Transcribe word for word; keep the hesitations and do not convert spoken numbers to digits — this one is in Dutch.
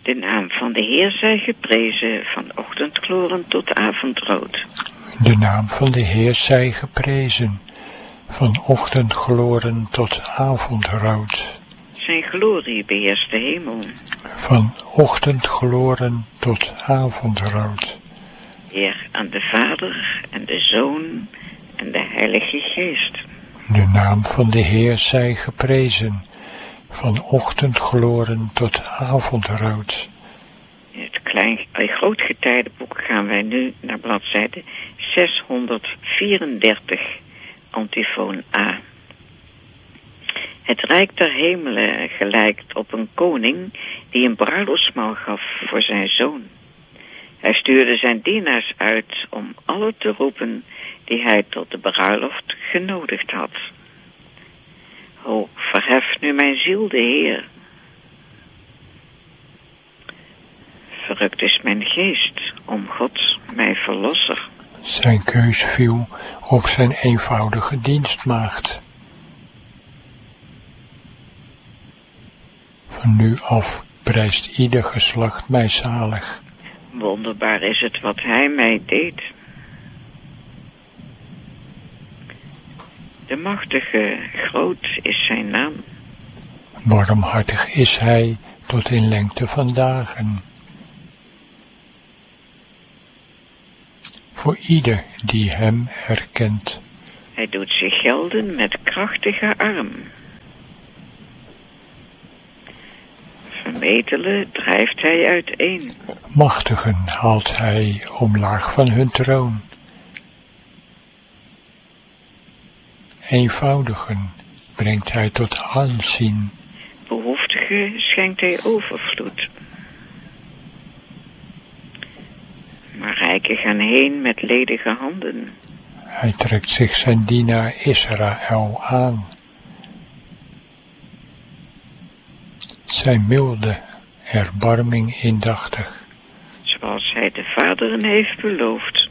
De naam van de Heer zij geprezen, van ochtendgloren tot avondrood. De naam van de Heer zij geprezen, van ochtendgloren tot avondrood. Zijn glorie beheerst de hemel. Van ochtendgloren tot avondrood. Heer aan de Vader en de Zoon en de Heilige Geest. De naam van de Heer zij geprezen, van ochtendgloren tot avondrood. In het klein, uh, grootgetijdenboek gaan wij nu naar bladzijde zeshonderdvierendertig, antifoon A. Het Rijk der Hemelen gelijkt op een koning die een bruiloftsmaal gaf voor zijn zoon. Hij stuurde zijn dienaars uit om alle te roepen die hij tot de bruiloft genodigd had. O, verhef nu mijn ziel de Heer. Verrukt is mijn geest om God, mijn verlosser. Zijn keus viel op zijn eenvoudige dienstmaagd. Van nu af prijst ieder geslacht mij zalig. Wonderbaar is het wat hij mij deed. De machtige, groot is zijn naam. Barmhartig is hij tot in lengte van dagen. Voor ieder die hem herkent. Hij doet zich gelden met krachtige arm. Vermetelen drijft hij uiteen. Machtigen haalt hij omlaag van hun troon. Eenvoudigen brengt hij tot aanzien. Behoeftigen schenkt hij overvloed. Maar rijken gaan heen met ledige handen. Hij trekt zich zijn dienaar Israël aan. Zijn milde erbarming indachtig. Zoals hij de vaderen heeft beloofd.